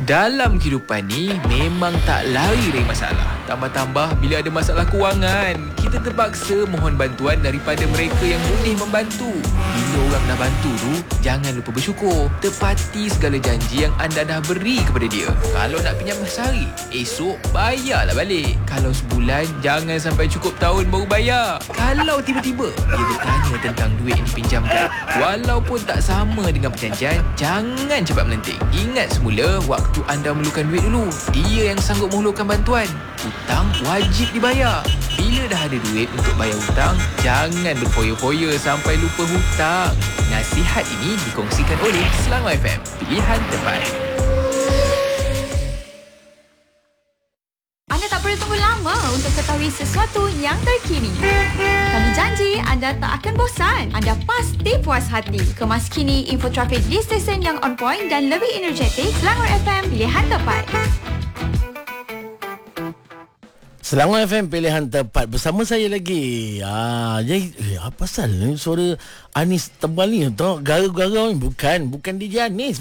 Dalam kehidupan ni memang tak lari dari masalah. Tambah-tambah bila ada masalah kewangan, kita terpaksa mohon bantuan daripada mereka yang boleh membantu. Bila orang dah bantu tu, jangan lupa bersyukur. Tepati segala janji yang anda dah beri kepada dia. Kalau nak pinjam sehari, esok bayarlah balik. Kalau sebulan, jangan sampai cukup tahun baru bayar. Kalau tiba-tiba dia bertanya tentang duit yang dipinjamkan, walaupun tak sama dengan perjanjian, jangan cepat melenting. Ingat semula waktu anda memerlukan duit dulu. Dia yang sanggup menghulurkan bantuan. Hutang wajib dibayar. Bila dah ada duit untuk bayar hutang, jangan berfoya-foya sampai lupa hutang. Nasihat ini dikongsikan oleh Selangor FM. Pilihan tepat. Anda tak perlu tunggu lama untuk ketahui sesuatu yang terkini. Kami janji anda tak akan bosan. Anda pasti puas hati. Kemas kini info trafik di stesen yang on point dan lebih energetik. Selangor FM, pilihan tepat. Selangor FM, pilihan tepat. Bersama saya lagi. Jadi apa pasal ni suara Anis tebal ni? Garau-garau ni. Bukan DJ Anis.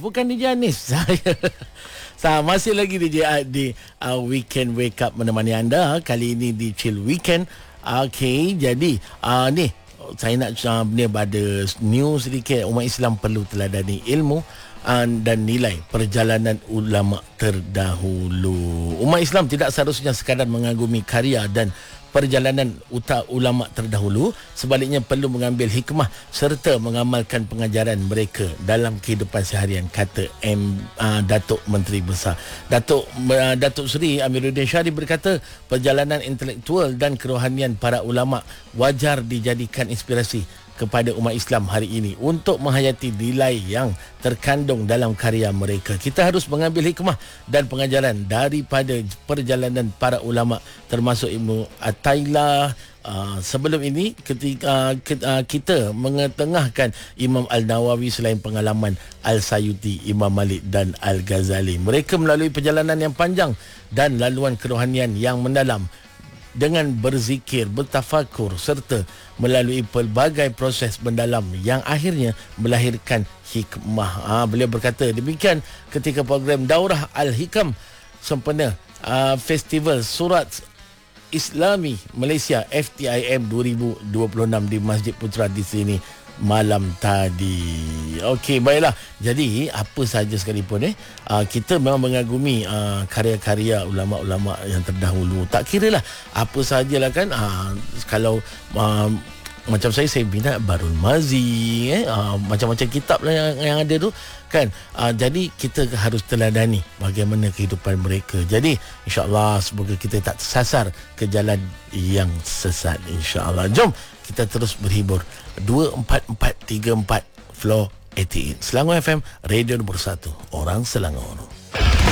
Saya masih lagi DJ di Weekend Wake Up menemani anda. Kali ini di Chill Weekend. Okey, jadi ni saya nak ada news sedikit. Umat Islam perlu teladani ilmu dan nilai perjalanan ulama terdahulu. Umat Islam tidak seharusnya sekadar mengagumi karya dan perjalanan ulama terdahulu, sebaliknya perlu mengambil hikmah serta mengamalkan pengajaran mereka dalam kehidupan seharian, kata Datuk Menteri Besar. Datuk Seri Amiruddin Syarif berkata, perjalanan intelektual dan kerohanian para ulama wajar dijadikan inspirasi kepada umat Islam hari ini untuk menghayati nilai yang terkandung dalam karya mereka. Kita harus mengambil hikmah dan pengajaran daripada perjalanan para ulama, termasuk Ibnu Athaillah. Sebelum ini ketika kita mengetengahkan Imam Al-Nawawi selain pengalaman Al-Sayuti, Imam Malik dan Al-Ghazali. Mereka melalui perjalanan yang panjang dan laluan kerohanian yang mendalam dengan berzikir, bertafakur serta melalui pelbagai proses mendalam yang akhirnya melahirkan hikmah. Beliau berkata demikian ketika program Daurah Al-Hikam sempena Festival Surat Islami Malaysia FTIM 2026 di Masjid Putra di sini malam tadi. Okey, baiklah. Jadi apa sahaja sekalipun kita memang mengagumi karya-karya ulama-ulama yang terdahulu. Tak kira lah apa sahajalah kan. Kalau macam saya minat Barul Mazi, macam-macam kitab lah yang ada tu kan. Jadi kita harus teladani bagaimana kehidupan mereka. Jadi insya-Allah semoga kita tak tersasar ke jalan yang sesat, insya-Allah. Jom kita terus berhibur. 24434 Floor 88 Selangor FM, radio nombor 1 orang Selangor.